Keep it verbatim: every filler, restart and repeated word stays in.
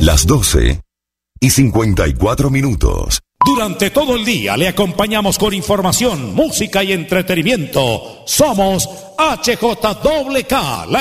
Las doce y cincuenta y cuatro minutos. Durante todo el día le acompañamos con información, música y entretenimiento. Somos H J K K, la